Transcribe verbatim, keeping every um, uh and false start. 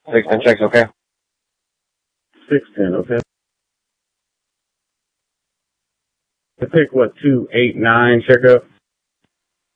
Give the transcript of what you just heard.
Six ten checks, okay. Six ten, okay. I pick what two eight nine checkup.